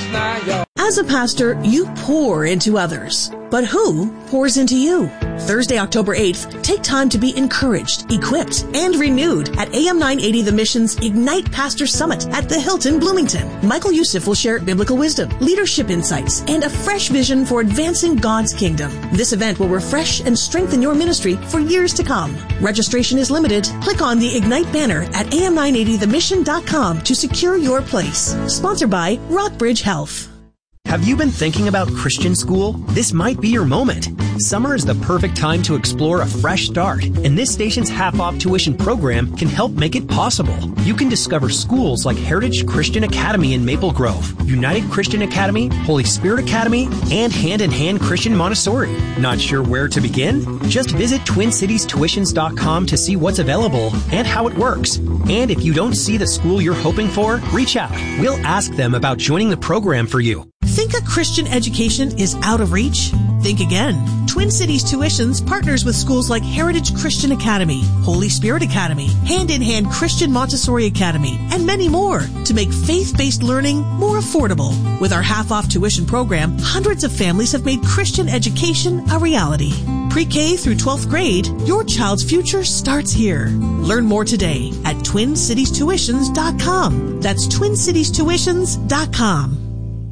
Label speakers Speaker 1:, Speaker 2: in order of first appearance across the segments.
Speaker 1: As a pastor, you pour into others. But who pours into you? Thursday, October 8th, take time to be encouraged, equipped, and renewed at AM 980 The Mission's Ignite Pastor Summit at the Hilton, Bloomington. Michael Youssef will share biblical wisdom, leadership insights, and a fresh vision for advancing God's kingdom. This event will refresh and strengthen your ministry for years to come. Registration is limited. Click on the Ignite banner at am980themission.com to secure your place. Sponsored by Rockbridge Health.
Speaker 2: Have you been thinking about Christian school? This might be your moment. Summer is the perfect time to explore a fresh start, and this station's half-off tuition program can help make it possible. You can discover schools like Heritage Christian Academy in Maple Grove, United Christian Academy, Holy Spirit Academy, and Hand in Hand Christian Montessori. Not sure where to begin? Just visit TwinCitiesTuitions.com to see what's available and how it works. And if you don't see the school you're hoping for, reach out. We'll ask them about joining the program for you.
Speaker 1: Think a Christian education is out of reach? Think again. Twin Cities Tuitions partners with schools like Heritage Christian Academy, Holy Spirit Academy, Hand in Hand Christian Montessori Academy, and many more to make faith-based learning more affordable. With our half-off tuition program, hundreds of families have made Christian education a reality. Pre-K through 12th grade, your child's future starts here. Learn more today at TwinCitiesTuitions.com. That's TwinCitiesTuitions.com.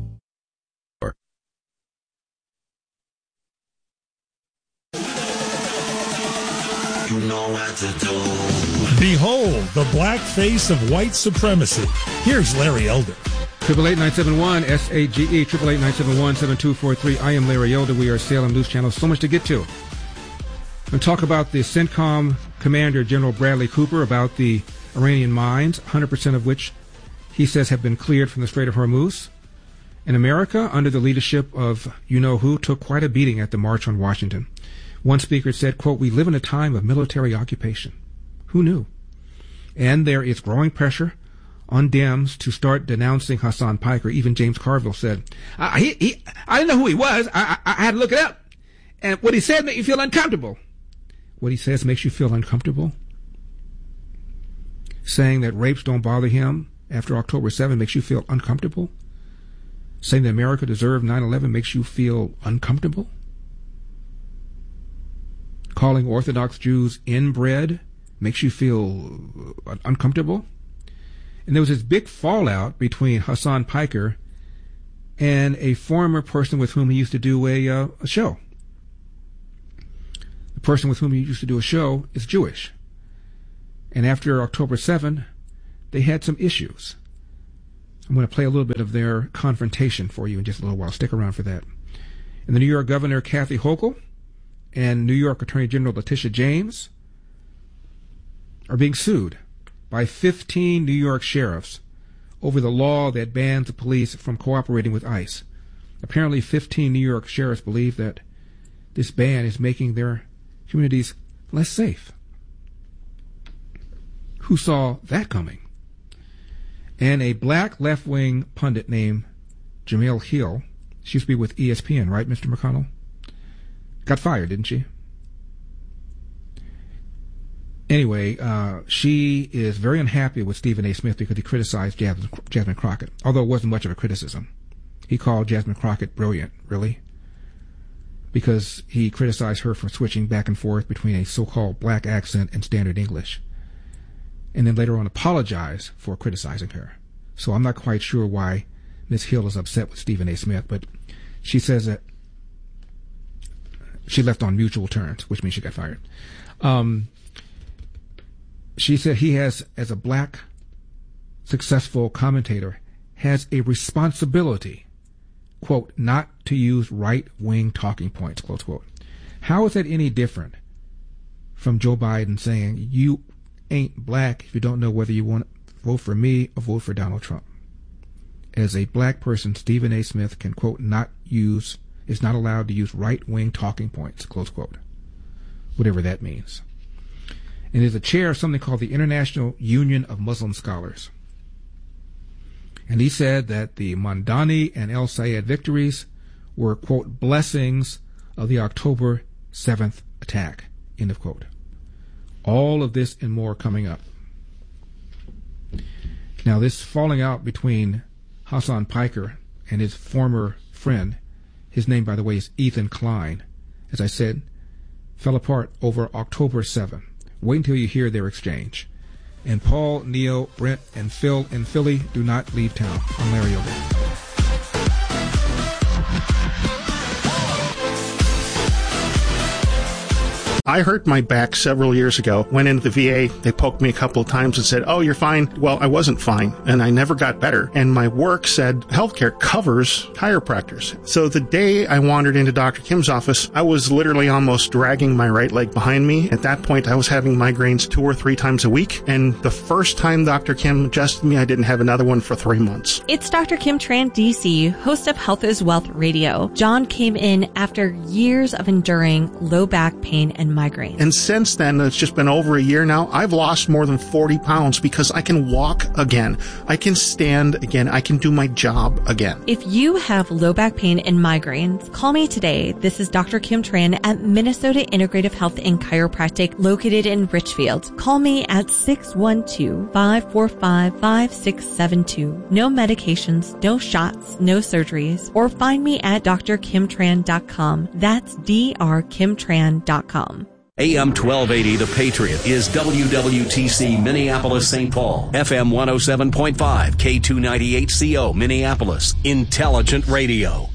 Speaker 3: You know what to do.
Speaker 4: Behold the black face of white supremacy. Here's Larry Elder.
Speaker 5: 888-971-SAGE, 888-971-7243. I am Larry Elder. We are Salem News Channel. So much to get to. We'll talk about the CENTCOM Commander, General Bradley Cooper, about the Iranian mines, 100% of which he says have been cleared from the Strait of Hormuz. And America, under the leadership of you-know-who, took quite a beating at the March on Washington. One speaker said, quote, "We live in a time of military occupation." Who knew? And there is growing pressure on Dems to start denouncing Hassan Piker. Even James Carville said, I didn't know who he was. I had to look it up. And what he said made you feel uncomfortable. What he says makes you feel uncomfortable? Saying that rapes don't bother him after October 7 makes you feel uncomfortable? Saying that America deserved 9/11 makes you feel uncomfortable? Calling Orthodox Jews inbred makes you feel uncomfortable? And there was this big fallout between Hassan Piker and a former person with whom he used to do a show. The person with whom he used to do a show is Jewish. And after October 7, they had some issues. I'm going to play a little bit of their confrontation for you in just a little while. Stick around for that. And the New York Governor Kathy Hochul and New York Attorney General Letitia James are being sued by 15 New York sheriffs over the law that bans the police from cooperating with ICE. Apparently 15 New York sheriffs believe that this ban is making their communities less safe. Who saw that coming? And a black left-wing pundit named Jemele Hill, she used to be with ESPN, right, Mr. McConnell? Got fired, didn't she? Anyway, she is very unhappy with Stephen A. Smith because he criticized Jasmine Crockett, although it wasn't much of a criticism. He called Jasmine Crockett brilliant, really, because he criticized her for switching back and forth between a so-called black accent and standard English, and then later on apologized for criticizing her. So I'm not quite sure why Ms. Hill is upset with Stephen A. Smith, but she says that she left on mutual terms, which means she got fired. She said he has, as a black successful commentator, has a responsibility, quote, not to use right-wing talking points, close quote. How is that any different from Joe Biden saying, you ain't black if you don't know whether you want to vote for me or vote for Donald Trump? As a black person, Stephen A. Smith can, quote, is not allowed to use right-wing talking points, close quote, whatever that means. And is a chair of something called the International Union of Muslim Scholars. And he said that the Mamdani and El Sayed victories were, quote, blessings of the October 7th attack, end of quote. All of this and more coming up. Now, this falling out between Hassan Piker and his former friend, his name, by the way, is Ethan Klein, as I said, fell apart over October 7. Wait until you hear their exchange. And Paul, Neil, Brent, and Phil in Philly do not leave town. I'm Larry Elder.
Speaker 6: I hurt my back several years ago, went into the VA, they poked me a couple of times and said, "Oh, you're fine." Well, I wasn't fine, and I never got better. And my work said healthcare covers chiropractors. So the day I wandered into Dr. Kim's office, I was literally almost dragging my right leg behind me. At that point, I was having migraines 2 or 3 times a week, and the first time Dr. Kim adjusted me, I didn't have another one for 3 months.
Speaker 7: It's Dr. Kim Tran, DC, host of Health is Wealth Radio. John came in after years of enduring low back pain and migraine.
Speaker 6: And since then, it's just been over a year now, I've lost more than 40 pounds because I can walk again. I can stand again. I can do my job again.
Speaker 7: If you have low back pain and migraines, call me today. This is Dr. Kim Tran at Minnesota Integrative Health and Chiropractic located in Richfield. Call me at 612-545-5672. No medications, no shots, no surgeries, or find me at drkimtran.com. That's drkimtran.com.
Speaker 8: AM 1280, The Patriot, is WWTC Minneapolis, St. Paul. FM 107.5, K298CO, Minneapolis. Intelligent Radio.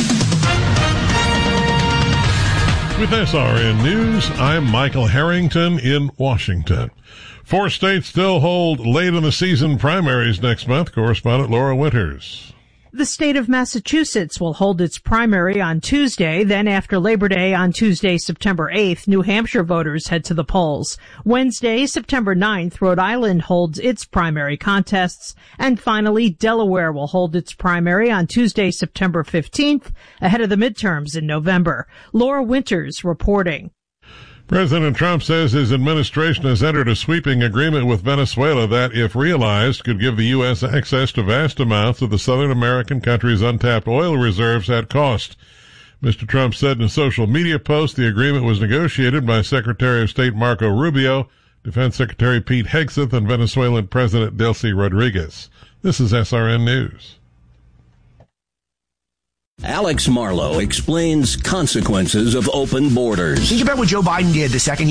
Speaker 9: With SRN News, I'm Michael Harrington in Washington. 4 states still hold late in the season primaries next month. Correspondent Laura Winters.
Speaker 10: The state of Massachusetts will hold its primary on Tuesday. Then after Labor Day on Tuesday, September 8th, New Hampshire voters head to the polls. Wednesday, September 9th, Rhode Island holds its primary contests. And finally, Delaware will hold its primary on Tuesday, September 15th, ahead of the midterms in November. Laura Winters reporting.
Speaker 9: President Trump says his administration has entered a sweeping agreement with Venezuela that, if realized, could give the U.S. access to vast amounts of the Southern American country's untapped oil reserves at cost. Mr. Trump said in a social media post the agreement was negotiated by Secretary of State Marco Rubio, Defense Secretary Pete Hegseth, and Venezuelan President Delcy Rodriguez. This is SRN News.
Speaker 8: Alex Marlow explains consequences of open borders.
Speaker 11: Think about what Joe Biden did the second he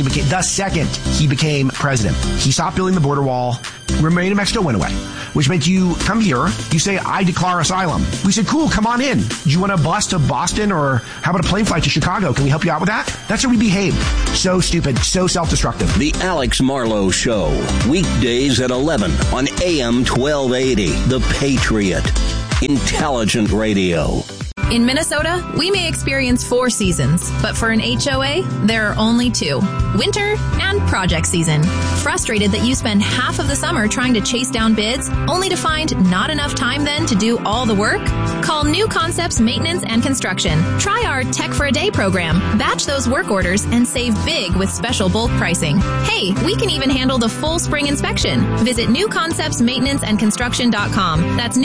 Speaker 11: became president. He stopped building the border wall. Remain in Mexico went away, which meant you come here, you say, I declare asylum. We said, cool, come on in. Do you want a bus to Boston, or how about a plane flight to Chicago? Can we help you out with that? That's how we behaved. So stupid, so self-destructive.
Speaker 8: The Alex Marlow Show, weekdays at 11 on AM 1280, The Patriot. Intelligent Radio.
Speaker 12: In Minnesota, we may experience 4 seasons, but for an HOA, there are only 2. Winter and project season. Frustrated that you spend half of the summer trying to chase down bids, only to find not enough time then to do all the work? Call New Concepts Maintenance and Construction. Try our Tech for a Day program. Batch those work orders and save big with special bulk pricing. Hey, we can even handle the full spring inspection. Visit newconceptsmaintenanceandconstruction.com. That's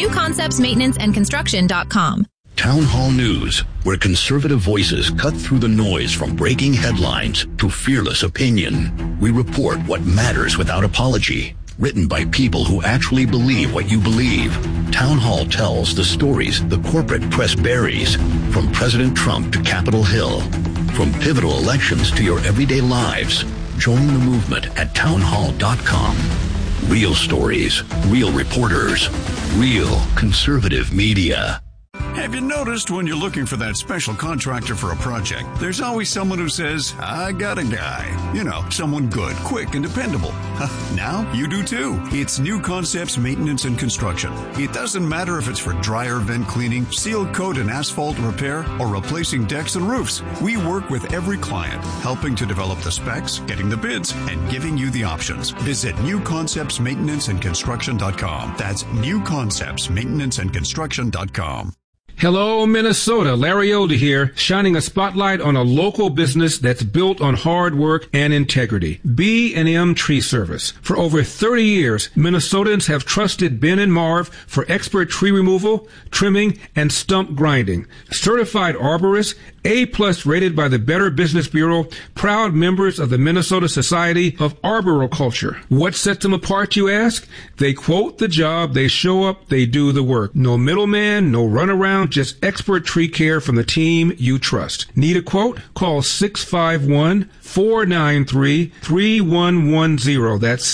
Speaker 12: newconceptsmaintenanceandconstruction.com.
Speaker 13: Town Hall News, where conservative voices cut through the noise from breaking headlines to fearless opinion. We report what matters without apology. Written by people who actually believe what you believe. Town Hall tells the stories the corporate press buries, from President Trump to Capitol Hill. From pivotal elections to your everyday lives. Join the movement at townhall.com. Real stories, real reporters, real conservative media.
Speaker 14: Have you noticed when you're looking for that special contractor for a project, there's always someone who says, I got a guy. You know, someone good, quick, and dependable. Now you do too. It's New Concepts Maintenance and Construction. It doesn't matter if it's for dryer vent cleaning, seal coat and asphalt repair, or replacing decks and roofs. We work with every client, helping to develop the specs, getting the bids, and giving you the options. Visit newconceptsmaintenanceandconstruction.com. That's newconceptsmaintenanceandconstruction.com.
Speaker 5: Hello, Minnesota. Larry Older here, shining a spotlight on a local business that's built on hard work and integrity. B&M Tree Service. For over 30 years, Minnesotans have trusted Ben and Marv for expert tree removal, trimming, and stump grinding. Certified arborists, A+ rated by the Better Business Bureau, proud members of the Minnesota Society of Arboriculture. What sets them apart, you ask? They quote the job, they show up, they do the work. No middleman, no runaround, just expert tree care from the team you trust. Need a quote? Call 651-493-3110. That's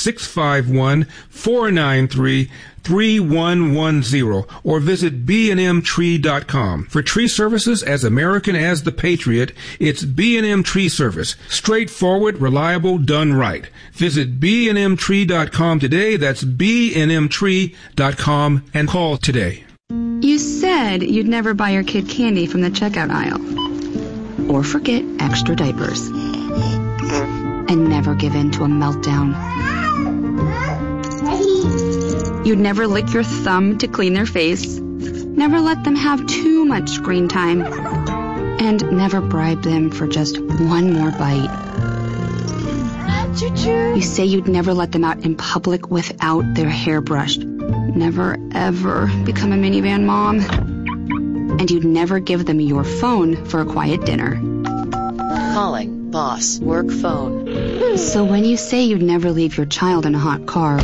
Speaker 5: 651-493-3110, or visit bnmtree.com. For tree services as American as the Patriot, it's B&M Tree Service. Straightforward, reliable, done right. Visit bnmtree.com today. That's bnmtree.com, and call today.
Speaker 15: You said you'd never buy your kid candy from the checkout aisle. Or forget extra diapers. And never give in to a meltdown. You'd never lick your thumb to clean their face. Never let them have too much screen time. And never bribe them for just one more bite. You say you'd never let them out in public without their hair brushed. Never, ever become a minivan mom. And you'd never give them your phone for a quiet dinner.
Speaker 16: Calling boss work phone.
Speaker 15: So when you say you'd never leave your child in a hot car,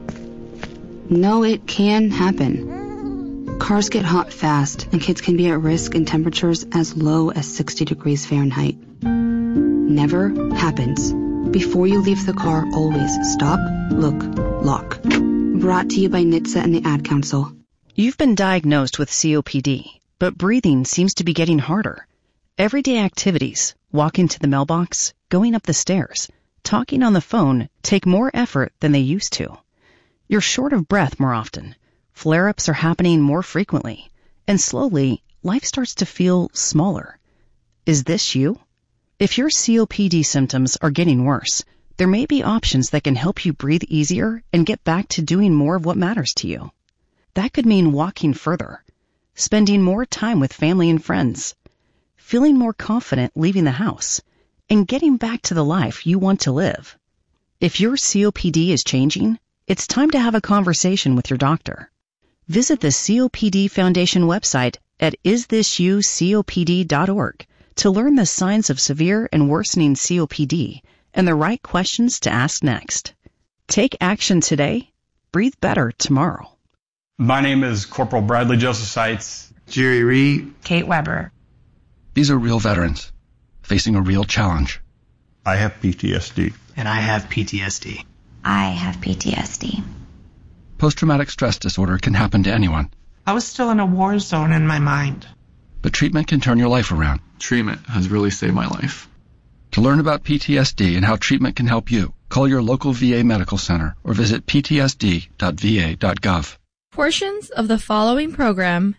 Speaker 15: no, it can happen. Cars get hot fast, and kids can be at risk in temperatures as low as 60 degrees Fahrenheit. Never happens. Before you leave the car, always stop, look, lock. Brought to you by NHTSA and the Ad Council.
Speaker 16: You've been diagnosed with COPD, but breathing seems to be getting harder. Everyday activities, walking to the mailbox, going up the stairs, talking on the phone, take more effort than they used to. You're short of breath more often. Flare-ups are happening more frequently. And slowly, life starts to feel smaller. Is this you? If your COPD symptoms are getting worse, there may be options that can help you breathe easier and get back to doing more of what matters to you. That could mean walking further, spending more time with family and friends, feeling more confident leaving the house, and getting back to the life you want to live. If your COPD is changing, it's time to have a conversation with your doctor. Visit the COPD Foundation website at isthisyoucopd.org to learn the signs of severe and worsening COPD and the right questions to ask next. Take action today. Breathe better tomorrow.
Speaker 17: My name is Corporal Bradley Joseph Seitz.
Speaker 18: Jerry Reed.
Speaker 19: Kate Weber.
Speaker 20: These are real veterans facing a real challenge.
Speaker 21: I have PTSD.
Speaker 19: And I have PTSD.
Speaker 22: I have PTSD.
Speaker 20: Post-traumatic stress disorder can happen to anyone.
Speaker 19: I was still in a war zone in my mind.
Speaker 20: But treatment can turn your life around.
Speaker 23: Treatment has really saved my life.
Speaker 20: To learn about PTSD and how treatment can help you, call your local VA medical center or visit ptsd.va.gov.
Speaker 24: Portions of the following program